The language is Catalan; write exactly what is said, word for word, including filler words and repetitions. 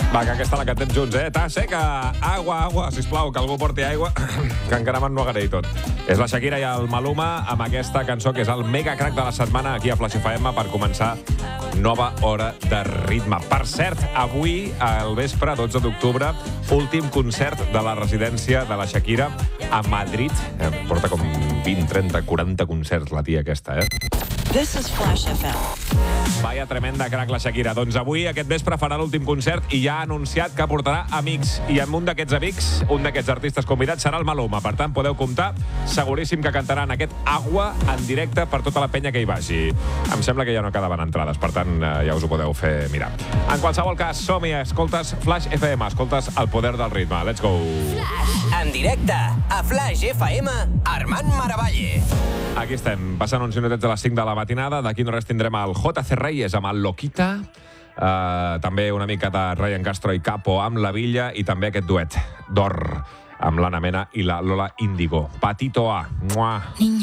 Va, que aquesta la cantem junts, eh? Ta seca, agua, agua, sisplau, que algú porti aigua, que encara me'n nuegaré i tot. És la Shakira i el Maluma amb aquesta cançó que és el mega crack de la setmana aquí a Flash F M per començar nova hora de ritme. Per cert, avui, al vespre, dotze d'octubre, últim concert de la residència de la Shakira a Madrid. Eh, porta com vint, trenta, quaranta concerts la tia aquesta, eh? This is Flash F M. Vaya tremenda crack la Shakira. Doncs avui, aquest vespre, farà l'últim concert i ja ha anunciat que portarà amics. I amb un d'aquests amics, un d'aquests artistes convidats, serà el Maluma. Per tant, podeu comptar, seguríssim que cantaran aquest Agua en directe per tota la penya que hi vagi. Em sembla que ja no quedaven entrades, per tant, ja us ho podeu fer mirar. En qualsevol cas, som-hi, escoltes Flash F M, escoltes el poder del ritme. Let's go! Flash. En directe, a Flash F M, Armand Maravalle. Aquí estem, passant uns minutets de les cinc de la matinada. D'aquí no res tindrem el J C Reyes amb el Loquita, uh, també una mica de Ryan Castro i Capo amb la Villa i també aquest duet d'or amb l'Anna Mena i la Lola Índigo. Patito A. Mua.